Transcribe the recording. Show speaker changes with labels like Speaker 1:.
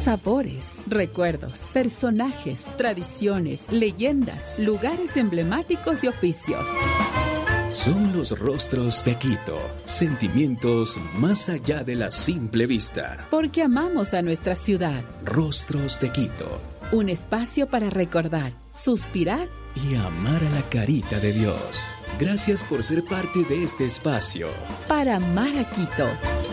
Speaker 1: Sabores, recuerdos, personajes, tradiciones, leyendas, lugares emblemáticos y oficios.
Speaker 2: Son los rostros de Quito, sentimientos más allá de la simple vista.
Speaker 1: Porque amamos a nuestra ciudad.
Speaker 2: Rostros de Quito.
Speaker 1: Un espacio para recordar, suspirar
Speaker 2: y amar a la carita de Dios. Gracias por ser parte de este espacio.
Speaker 1: Para amar a Quito.